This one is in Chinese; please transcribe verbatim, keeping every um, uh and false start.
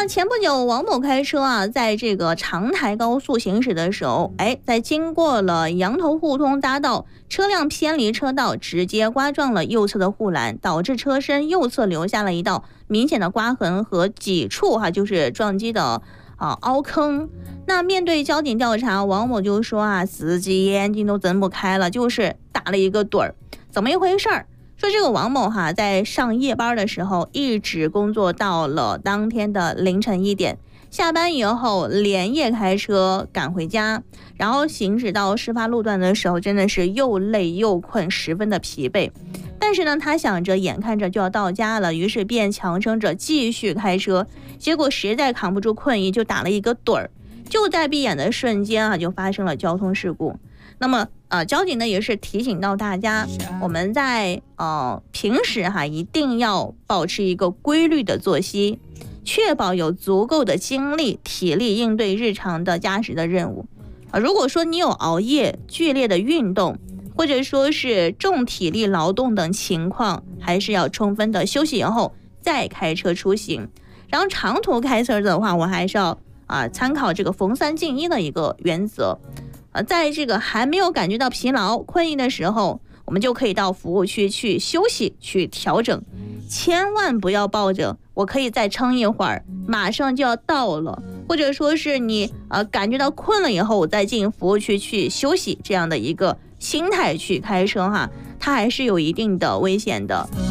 前不久王某开车啊，在这个长台高速行驶的时候，哎，在经过了羊头互通匝道，车辆偏离车道，直接刮撞了右侧的护栏，导致车身右侧留下了一道明显的刮痕和几处哈、啊，就是撞击的啊凹坑。那面对交警调查，王某就说啊，司机眼睛都睁不开了，就是打了一个盹儿，怎么一回事儿？说这个王某哈，在上夜班的时候，一直工作到了当天的凌晨一点，下班以后连夜开车赶回家，然后行驶到事发路段的时候，真的是又累又困，十分的疲惫。但是呢，他想着眼看着就要到家了，于是便强撑着继续开车，结果实在扛不住困意，就打了一个盹儿。就在闭眼的瞬间啊，就发生了交通事故。那么呃，交警呢也是提醒到大家，我们在呃平时哈一定要保持一个规律的作息，确保有足够的精力体力应对日常的驾驶的任务啊、呃。如果说你有熬夜、剧烈的运动，或者说是重体力劳动等情况，还是要充分的休息以后再开车出行。然后长途开车的话，我还是要啊、呃、参考这个逢三进一的一个原则。呃，在这个还没有感觉到疲劳困意的时候，我们就可以到服务区去休息去调整，千万不要抱着我可以再撑一会儿马上就要到了，或者说是你呃感觉到困了以后我再进服务区去休息这样的一个心态去开车哈，它还是有一定的危险的。